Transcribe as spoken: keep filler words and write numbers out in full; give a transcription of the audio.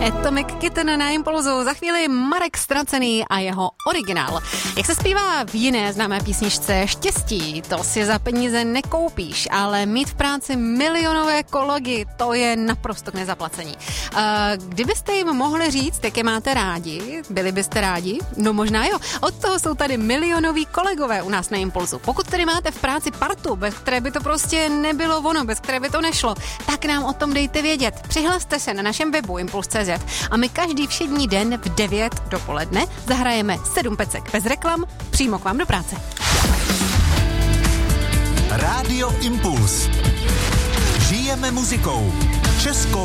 Atomic Kitten na Impulzu, za chvíli Marek Ztracený a jeho originál. Jak se zpívá v jiné známé písničce Štěstí, to si za peníze nekoupíš, ale mít v práci milionové kolegy, to je naprosto k nezaplacení. Uh, kdybyste jim mohli říct, jak je máte rádi, byli byste rádi? No možná jo. Od toho jsou tady milionoví kolegové u nás na Impulzu. Pokud tedy máte v práci partu, bez které by to prostě nebylo ono, bez které by to nešlo, tak nám o tom dejte vědět. Přihlaste se na našem webu impuls tečka cé zet a my každý všední den v devět dopoledne zahrajeme sedm pecek bez reklam přímo k vám do práce. Rádio Impuls. Žijeme muzikou. Česko